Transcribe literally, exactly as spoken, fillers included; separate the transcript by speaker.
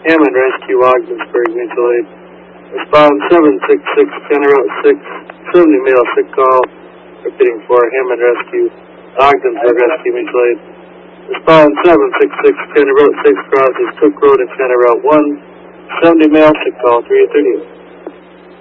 Speaker 1: Hammond Rescue, Ogdensburg, mutual aid. Respond seven six six, County Route six, seventy male sick call. Repeating for Hammond Rescue, Ogdensburg Rescue, mutual aid. Respond seven six six, County Route six crosses Cook Road and County Route one, seventy male sick call, three thirty.